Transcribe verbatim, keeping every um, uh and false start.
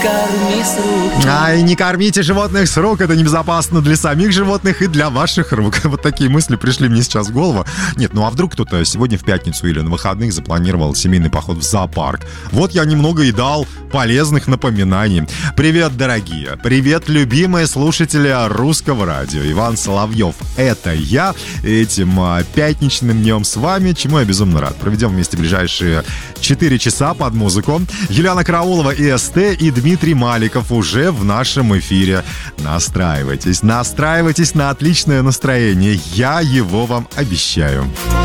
корми с рук. Ай, не кормите животных с рук, это небезопасно для самих животных и для ваших рук. Вот такие мысли пришли мне сейчас в голову. Нет, ну а вдруг кто-то сегодня в пятницу или на выходных запланировал семейный поход в зоопарк? Вот я немного и дал полезных напоминаний. Привет, дорогие! Привет, любимые слушатели русского радио. Иван Соловьев, это я. Этим пятничным днем с вами, чему я безумно рад. Проведем вместе ближайшие четыре часа под музыку. Юлиана Караулова и СТ и Дмитрий Маликов уже в нашем эфире. Настраивайтесь, настраивайтесь на отличное настроение. Я его вам обещаю.